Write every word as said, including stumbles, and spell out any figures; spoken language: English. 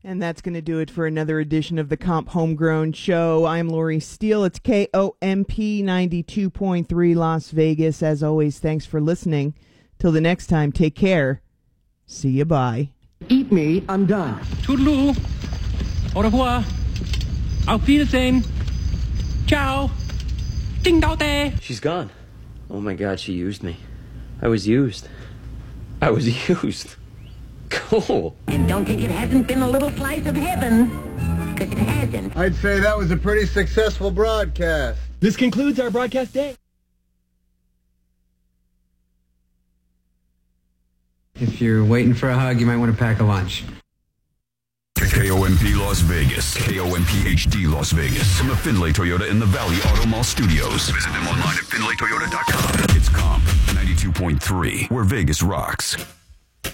And that's going to do it for another edition of the Comp Homegrown Show. I'm Lori Steele. It's K O M P ninety-two point three Las Vegas. As always, thanks for listening. Till the next time, take care. See you, bye. Eat me, I'm done. Toodaloo. Au revoir. Auf Wiedersehen. Ciao. Ding dao day. She's gone. Oh my God, she used me. I was used. I was used. Cool. And don't think it hasn't been a little slice of heaven, because it hasn't. I'd say that was a pretty successful broadcast. This concludes our broadcast day. If you're waiting for a hug, you might want to pack a lunch. K O M P Las Vegas. K O M P H D Las Vegas. From the Findlay Toyota in the Valley Auto Mall Studios. Visit them online at findlay toyota dot com. It's Comp ninety-two point three, where Vegas rocks.